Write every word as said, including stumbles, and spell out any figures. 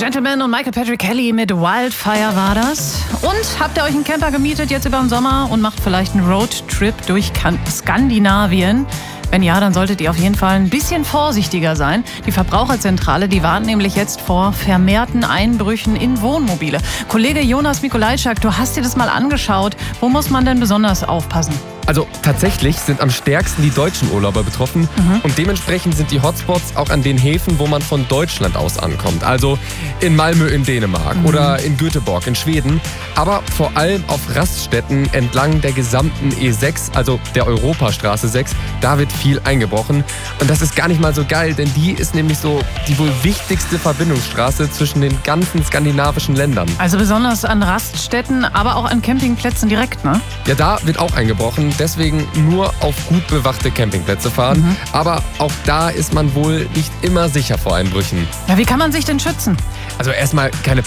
Gentleman und Michael Patrick Kelly mit Wildfire war das. Und habt ihr euch einen Camper gemietet jetzt über den Sommer und macht vielleicht einen Roadtrip durch Skandinavien? Wenn ja, dann solltet ihr auf jeden Fall ein bisschen vorsichtiger sein. Die Verbraucherzentrale, die warnt nämlich jetzt vor vermehrten Einbrüchen in Wohnmobile. Kollege Jonas Mikolajczak, du hast dir das mal angeschaut. Wo muss man denn besonders aufpassen? Also tatsächlich sind am stärksten die deutschen Urlauber betroffen mhm. und dementsprechend sind die Hotspots auch an den Häfen, wo man von Deutschland aus ankommt. Also in Malmö in Dänemark mhm. oder in Göteborg in Schweden, aber vor allem auf Raststätten entlang der gesamten E sechs, also der Europastraße sechs, da wird viel eingebrochen. Und das ist gar nicht mal so geil, denn die ist nämlich so die wohl wichtigste Verbindungsstraße zwischen den ganzen skandinavischen Ländern. Also besonders an Raststätten, aber auch an Campingplätzen direkt, ne? Ja, da wird auch eingebrochen. Deswegen nur auf gut bewachte Campingplätze fahren. Mhm. Aber auch da ist man wohl nicht immer sicher vor Einbrüchen. Ja, wie kann man sich denn schützen? Also erstmal keine